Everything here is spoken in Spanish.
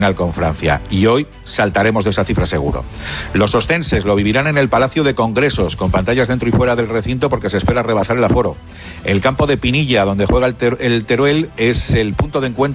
con Francia, y hoy saltaremos de esa cifra seguro. Los ostenses lo vivirán en el Palacio de Congresos, con pantallas dentro y fuera del recinto porque se espera rebasar el aforo. El campo de Pinilla, donde juega el Teruel, es el punto de encuentro